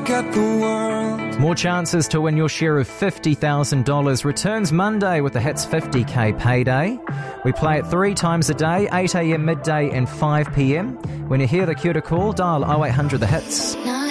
look at the world. More chances to win your share of $50,000 returns Monday with the Hits 50k payday. We play it 3 times a day, 8am, midday and 5pm. When you hear the cue to call, dial 0800 The Hits.